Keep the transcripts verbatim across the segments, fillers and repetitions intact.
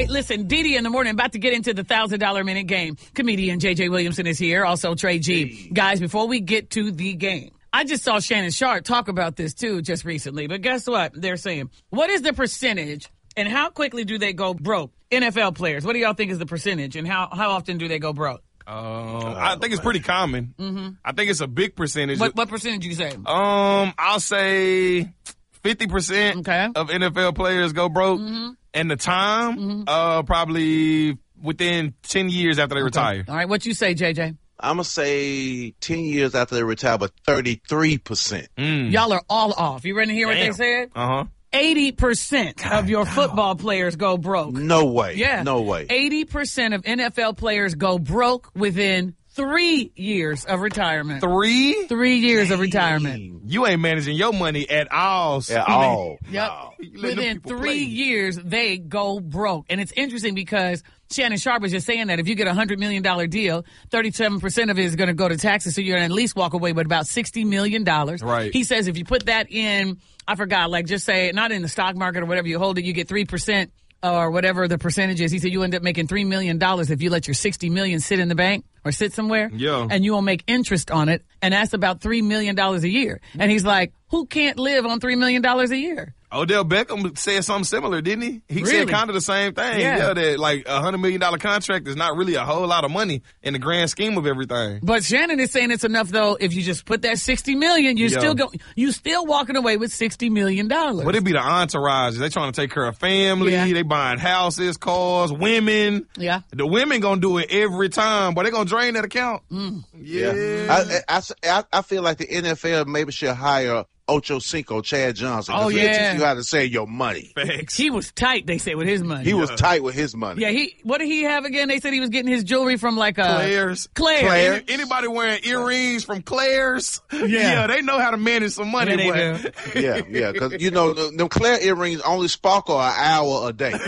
right, listen, Didi in the morning, about to get into the one thousand dollars minute game. Comedian J J Williamson is here, also Trey G. Hey. Guys, before we get to the game, I just saw Shannon Sharpe talk about this, too, just recently. But guess what? They're saying, what is the percentage and how quickly do they go broke? N F L players, what do y'all think is the percentage and how, how often do they go broke? Um, I think it's pretty common. Mm-hmm. I think it's a big percentage. What, what percentage you say? Um, I'll say fifty percent okay. of N F L players go broke. Mm-hmm. And the time, mm-hmm. uh, probably within ten years after they okay. retire. All right, what you say, J J? I'm going to say ten years after they retire, but thirty-three percent. Mm. Y'all are all off. You ready to hear Damn. what they said? Uh-huh. eighty percent God, of your football no. players go broke. No way. Yeah. No way. eighty percent of N F L players go broke within three years of retirement. Three? Three years Dang. of retirement. You ain't managing your money at all. At all. Yep. No. Within three years, they go broke. And it's interesting because Shannon Sharpe was just saying that if you get a one hundred million dollars deal, thirty-seven percent of it is going to go to taxes, so you're going to at least walk away with about sixty million dollars. Right. He says if you put that in, I forgot, like just say, not in the stock market or whatever you hold it, you get three percent or whatever the percentage is. He said you end up making three million dollars if you let your sixty million dollars sit in the bank or sit somewhere. Yeah. And you won't make interest on it. And that's about three million dollars a year. And he's like, who can't live on three million dollars a year? Odell Beckham said something similar, didn't he? He really? said kind of the same thing. Yeah. yeah, that like a one hundred million dollars contract is not really a whole lot of money in the grand scheme of everything. But Shannon is saying it's enough, though, if you just put that sixty million dollars, you're, still, go, you still walking away with sixty million dollars. Would it be the entourage? They trying to take care of family. Yeah. They buying houses, cars, women. Yeah. The women going to do it every time, but they going to drain that account. Mm. Yeah. yeah. I, I, I, I feel like the N F L maybe should hire Ocho Cinco, Chad Johnson. Oh, yeah. He'll teach you how to save your money. Thanks. He was tight, they said, with his money. He yeah. was tight with his money. Yeah, he. What did he have again? They said he was getting his jewelry from like a... Claire's. Claire's. Claire. Any, anybody wearing earrings from Claire's? Yeah. yeah, they know how to manage some money. Yeah, they do. yeah, yeah, because, you know, them the Claire earrings only sparkle an hour a day.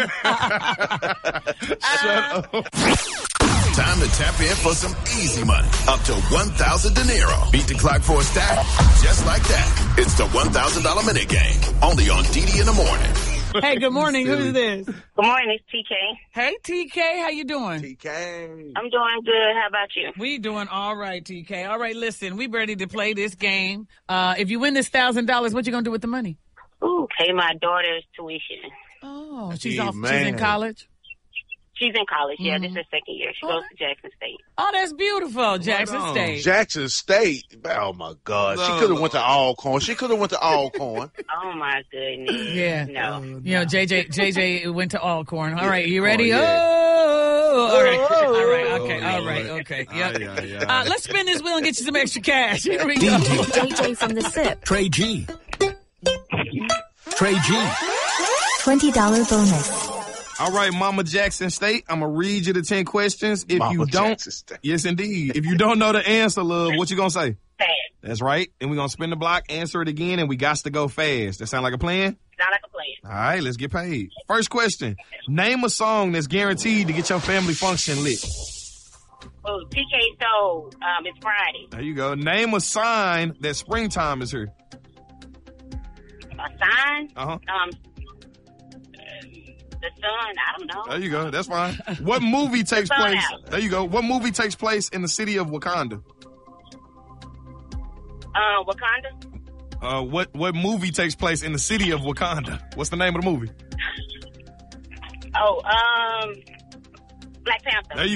Shut up. Time to tap in for some easy money. Up to one thousand dinero. Beat the clock for a stack just like that. It's the one thousand dollars minute game. Only on Didi in the morning. Hey, good morning. Who's this? Good morning. It's T K. Hey, T K. How you doing? T K. I'm doing good. How about you? We doing all right, T K. All right, listen. We ready to play this game. Uh, if you win this one thousand dollars, what you going to do with the money? Ooh, pay my daughter's tuition. Oh, she's Hey, off. man. She's in college? She's in college. Yeah, Mhm. this is her second year. She Oh. goes to Jackson State. Oh, that's beautiful. Jackson on. State. Jackson State. Oh, my God. She No. could have went to Alcorn. She could have went to Alcorn. Oh, my goodness. Yeah. No. You know, J J J J went to Alcorn. All right, you ready? Oh, Oh, yeah. all right, all right, Oh, okay, all Lord. right, okay. Yep. Ay, ay, ay. Uh, let's spin this wheel and get you some extra cash. Here we go. J J from the S I P. Trey G. Trey G. twenty dollars bonus. All right, Mama Jackson State. I'm going to read you the ten questions. If Mama you don't, Jackson State. yes, indeed. If you don't know the answer, love, what you going to say? Fast. That's right. And we're going to spin the block, answer it again, and we got to go fast. That sound like a plan? Not like a plan. All right, let's get paid. First question. Name a song that's guaranteed to get your family function lit. Oh, T K Soul. Um, it's Friday. There you go. Name a sign that springtime is here. A sign? Uh-huh. Um, the sun. I don't know. There you go. That's fine. What movie takes sun place? out. There you go. What movie takes place in the city of Wakanda? Uh, Wakanda. Uh, what what movie takes place in the city of Wakanda? What's the name of the movie? Oh, um, Black Panther. There you